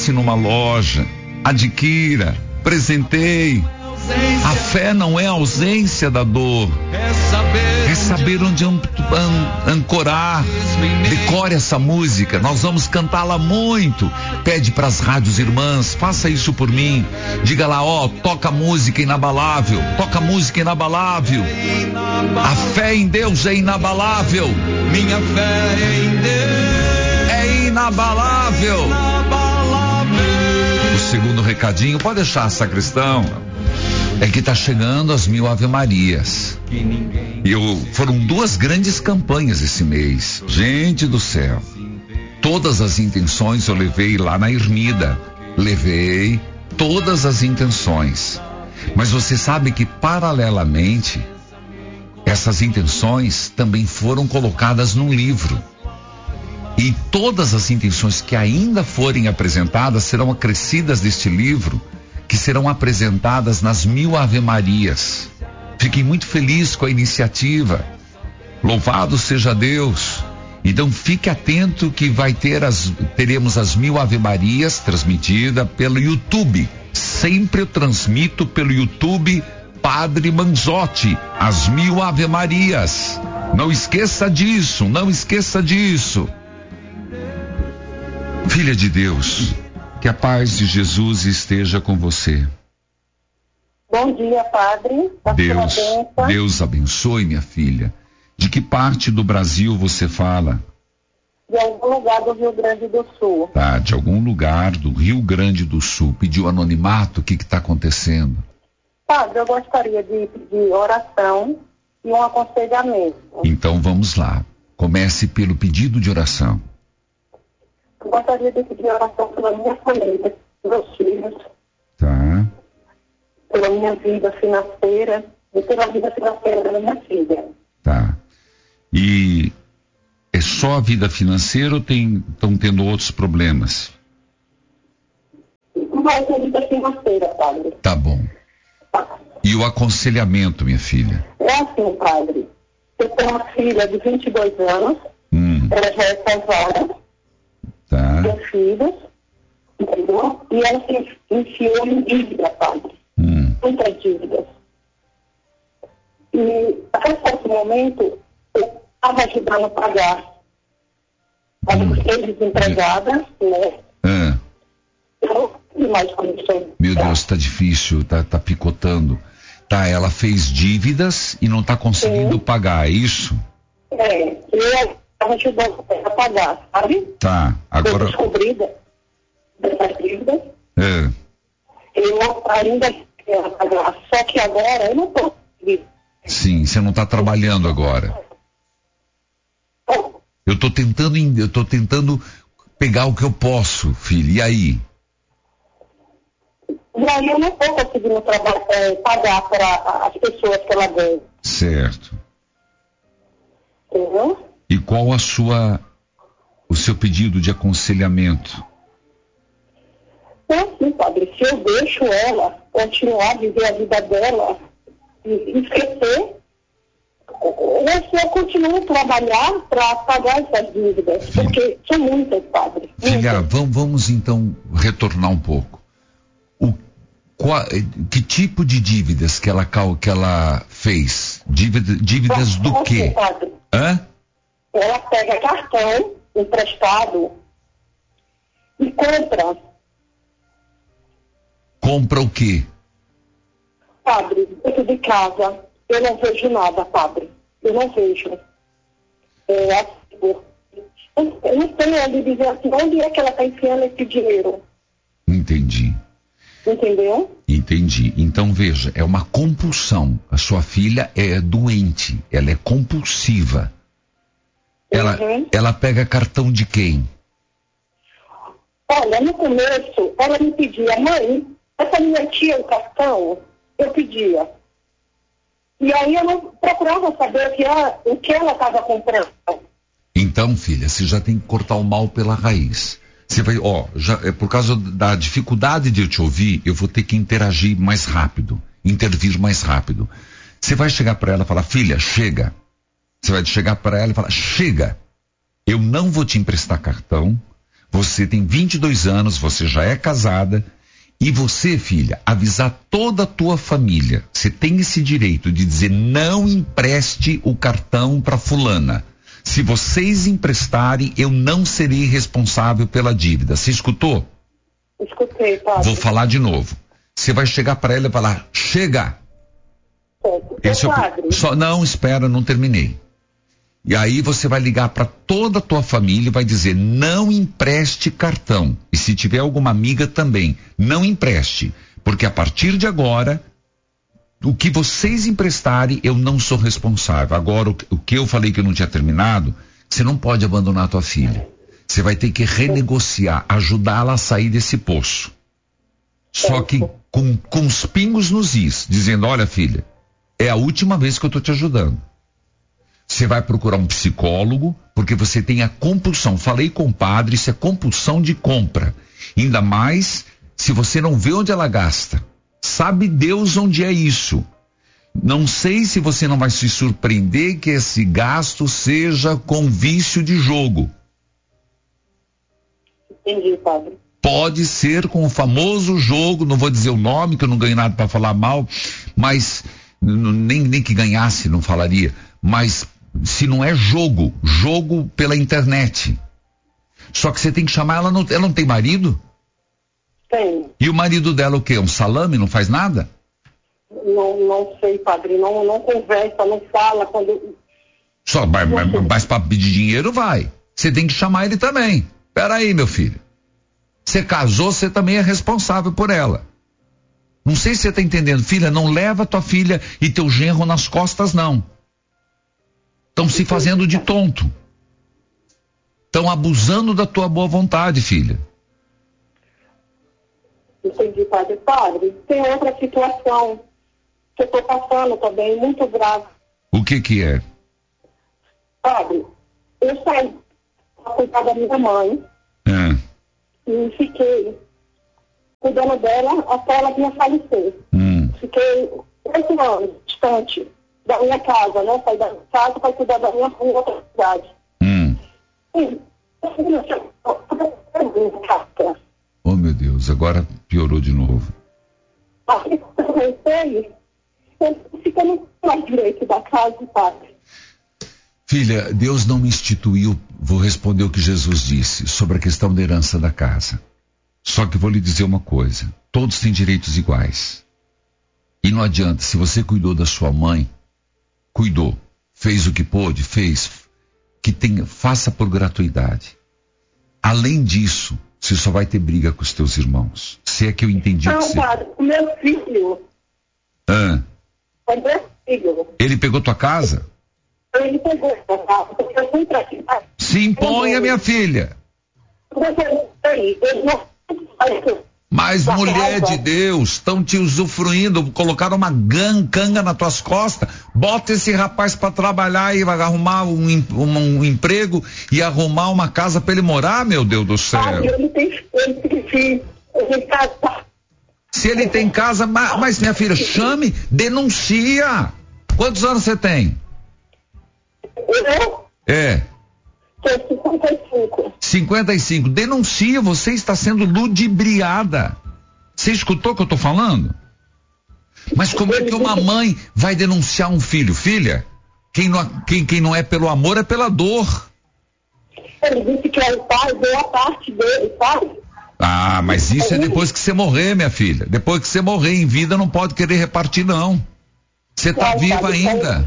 passe numa loja, adquira, presenteie. A fé não é a ausência da dor, é saber onde ancorar. Decore essa música, nós vamos cantá-la muito. Pede para as rádios irmãs, faça isso por mim. Diga lá, toca música inabalável, toca música inabalável. A fé em Deus é inabalável. Minha fé em Deus é inabalável. O segundo recadinho, pode deixar, sacristão. É que tá chegando as 1000 Ave Marias. Foram 2 grandes campanhas esse mês. Gente do céu. Todas as intenções eu levei lá na Ermida. Levei todas as intenções. Mas você sabe que, paralelamente, essas intenções também foram colocadas num livro. E todas as intenções que ainda forem apresentadas serão acrescidas deste livro, que serão apresentadas nas 1000 Ave Marias. Fiquem muito felizes com a iniciativa. Louvado seja Deus. Então fique atento que teremos as 1000 Ave Marias transmitida pelo YouTube. Sempre eu transmito pelo YouTube Padre Manzotti, as 1000 Ave Marias. Não esqueça disso, não esqueça disso. Filha de Deus, que a paz de Jesus esteja com você. Bom dia, Padre. Deus abençoe, minha filha. De que parte do Brasil você fala? De algum lugar do Rio Grande do Sul. Tá, de algum lugar do Rio Grande do Sul. Pediu anonimato, o que está acontecendo? Padre, eu gostaria de pedir oração e um aconselhamento. Então vamos lá. Comece pelo pedido de oração. Eu gostaria de pedir oração pela minha família, pelos meus filhos. Tá. Pela minha vida financeira e pela vida financeira da minha filha. Tá. E é só a vida financeira ou estão tendo outros problemas? Mais a vida financeira, Padre. Tá bom. E o aconselhamento, minha filha? É assim, Padre. Eu tenho uma filha de 22 anos. Ela já é casada. Tá. Tem filhos. Entendeu? E ela se enfiou em dívida, Padre. Muitas dívidas. E até certo momento eu estava ajudando a pagar. Eu fiquei desempregada, né? Eu não tenho mais condições. Meu Deus, tá difícil, tá picotando. Tá, ela fez dívidas e não tá conseguindo pagar, é isso? Eu estava ajudando a pagar, sabe? Tá, agora... Eu descobri dessas dívidas. Eu ainda quero pagar, só que agora eu não estou. Sim, você não está trabalhando agora. Eu tô tentando pegar o que eu posso, filho. E aí? E aí eu não estou conseguindo pagar para as pessoas que ela ganha. Certo. Entendeu? E qual o seu pedido de aconselhamento? Então, sim, Padre, se eu deixo ela continuar a viver a vida dela e esquecer, ou se eu continuo a trabalhar para pagar essas dívidas, porque são muitas, Padre. Filha, vamos então retornar um pouco. Que tipo de dívidas que ela fez? Dívidas do quê? Padre, Hã? ela pega cartão emprestado e compra. Compra o quê? Padre, dentro de casa, eu não vejo nada, Padre. Eu não vejo. Eu não tenho onde dizer assim, onde é que ela está enfiando esse dinheiro. Entendi. Entendeu? Entendi. Então veja, é uma compulsão. A sua filha é doente, ela é compulsiva. Ela pega cartão de quem? Olha, no começo, ela me pedia, mãe, essa minha tia, o cartão, eu pedia. E aí eu não procurava saber o que ela estava comprando. Então, filha, você já tem que cortar o mal pela raiz. Você vai, por causa da dificuldade de eu te ouvir, eu vou ter que interagir mais rápido, intervir mais rápido. Você vai chegar para ela e falar, filha, chega. Você vai chegar para ela e falar, chega. Eu não vou te emprestar cartão. Você tem 22 anos, você já é casada. E você, filha, avisar toda a tua família. Você tem esse direito de dizer: não empreste o cartão para fulana. Se vocês emprestarem, eu não serei responsável pela dívida. Você escutou? Escutei, padre. Vou falar de novo. Você vai chegar para ela e falar: chega. Esse padre. Não, espera, não terminei. E aí você vai ligar para toda a tua família e vai dizer: não empreste cartão. E se tiver alguma amiga também, não empreste. Porque a partir de agora, o que vocês emprestarem, eu não sou responsável. Agora, o que eu falei que eu não tinha terminado, você não pode abandonar a tua filha. Você vai ter que renegociar, ajudá-la a sair desse poço. Só que com os pingos nos is, dizendo: olha, filha, é a última vez que eu tô te ajudando. Você vai procurar um psicólogo, porque você tem a compulsão. Falei com o padre, isso é compulsão de compra. Ainda mais se você não vê onde ela gasta. Sabe Deus onde é isso. Não sei se você não vai se surpreender que esse gasto seja com vício de jogo. Entendi, padre. Pode ser com o famoso jogo, não vou dizer o nome, que eu não ganho nada para falar mal, mas nem que ganhasse, não falaria. Mas se não é jogo pela internet. Só que você tem que chamar ela, ela não tem marido? Tem. E o marido dela o quê? Um salame, não faz nada? Não sei, padre, não conversa, não fala quando... Só, mas para pedir dinheiro vai. Você tem que chamar ele também. Peraí, meu filho. Você casou, você também é responsável por ela. Não sei se você tá entendendo, filha, não leva tua filha e teu genro nas costas, não. Estão se fazendo de tonto. Estão abusando da tua boa vontade, filha. Entendi, padre. Padre, tem outra situação que eu estou passando também, muito grave. O que é? Padre, eu saí para cuidar da minha mãe e fiquei cuidando dela até ela vir a falecer. Fiquei 8 anos distante da minha casa, né? Saí da minha casa para cuidar da minha mãe em outra cidade. Oh, meu Deus, agora piorou de novo. Aí eu voltei, fica no mais direito da casa, padre. Filha, Deus não me instituiu, vou responder o que Jesus disse sobre a questão da herança da casa. Só que vou lhe dizer uma coisa: todos têm direitos iguais. E não adianta, se você cuidou da sua mãe, cuidou, fez o que pôde, fez, faça por gratuidade. Além disso, você só vai ter briga com os teus irmãos. Se é que eu entendi não, que você... padre, o meu filho. O meu filho. Ele pegou tua casa? Ele pegou tua casa, porque eu fui pra cá. Se imponha, minha filha. Mas, mulher de Deus, estão te usufruindo, colocaram uma canga nas tuas costas. Bota esse rapaz para trabalhar e vai arrumar um emprego e arrumar uma casa para ele morar, meu Deus do céu. Ele tem casa. Se ele tem casa, mas minha filha, chame, denuncia. Quantos anos você tem? Eu? É. Tenho 55. 55. Denuncia, você está sendo ludibriada. Você escutou o que eu tô falando? Mas como é que uma mãe vai denunciar um filho? Filha, quem não é pelo amor é pela dor. Ele disse que é o pai, deu a parte dele, sabe? Ah, mas isso é depois que você morrer, minha filha. Depois que você morrer em vida, não pode querer repartir, não. Você tá viva ainda.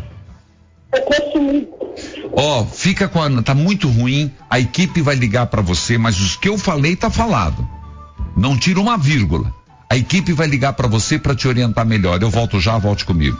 Fica com a... Tá muito ruim, a equipe vai ligar pra você, mas os que eu falei tá falado. Não tira uma vírgula. A equipe vai ligar pra você pra te orientar melhor. Eu volto já, volte comigo.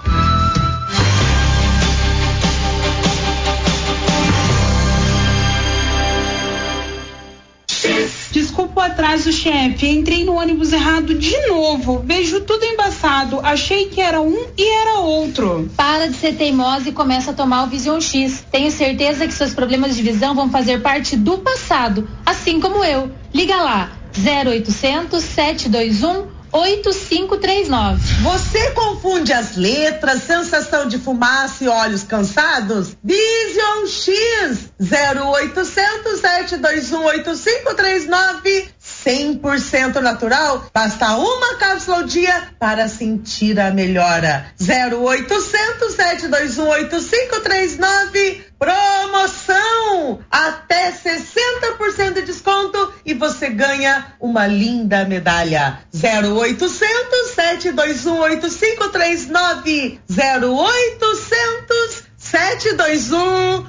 Desculpa o atraso, chefe. Entrei no ônibus errado de novo. Vejo tudo embaçado. Achei que era um e era outro. Para de ser teimosa e começa a tomar o Vision X. Tenho certeza que seus problemas de visão vão fazer parte do passado, assim como eu. Liga lá, 0800 721 8539. Você confunde as letras, sensação de fumaça e olhos cansados? Vision X 0800 721 8539. 100% natural, basta uma cápsula ao dia para sentir a melhora. 0800 721 8539. Promoção! Até 60% de desconto e você ganha uma linda medalha. 0800 721 8539. 0800 721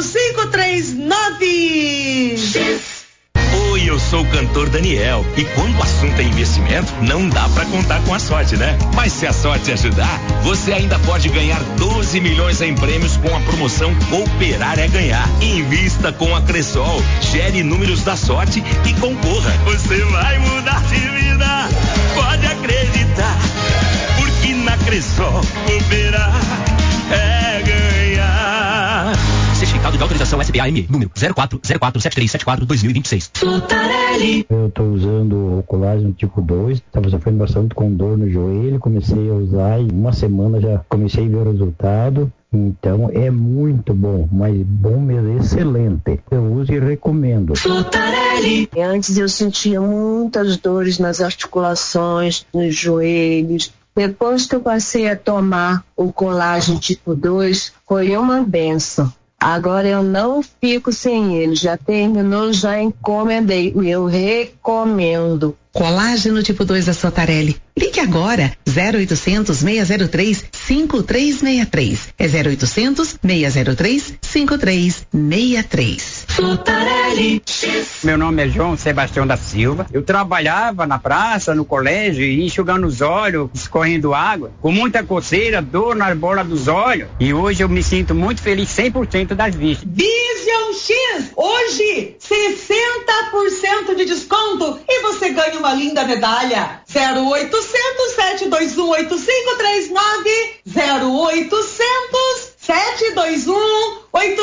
8539. Oi, eu sou o cantor Daniel e quando o assunto é investimento, não dá pra contar com a sorte, né? Mas se a sorte ajudar, você ainda pode ganhar 12 milhões em prêmios com a promoção Cooperar é Ganhar. Invista com a Cressol, gere números da sorte e concorra. Você vai mudar de vida, pode acreditar, porque na Cressol Cooperar é ganhar. Certificado de autorização SBAME, número 04047374-2026. Eu tô usando o colágeno tipo 2, tava sofrendo bastante com dor no joelho, comecei a usar e uma semana já comecei a ver o resultado. Então é muito bom, mas bom mesmo, excelente. Eu uso e recomendo. Antes eu sentia muitas dores nas articulações, nos joelhos. Depois que eu passei a tomar o colágeno tipo 2, foi uma benção. Agora eu não fico sem ele, já terminou, já encomendei, eu recomendo. Colágeno tipo 2 da Sotarelli. Ligue agora, 0800 603 5363. É 0800 603 5363. Sotarelli. Meu nome é João Sebastião da Silva. Eu trabalhava na praça, no colégio, enxugando os olhos, escorrendo água, com muita coceira, dor na bola dos olhos. E hoje eu me sinto muito feliz, 100% das vistas. Vision X, hoje 60% de desconto e você ganha uma linda medalha. 0800 721 8539. 0800 721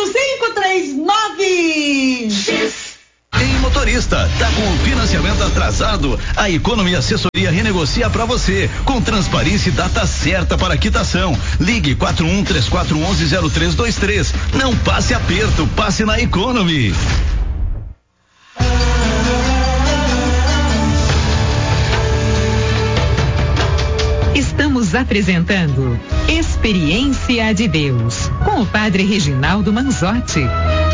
8539. Ei, motorista, tá com o financiamento atrasado? A Economy Assessoria renegocia para você, com transparência e data certa para quitação. Ligue 4134110323. Não passe aperto, passe na Economy. Estamos apresentando Experiência de Deus com o Padre Reginaldo Manzotti.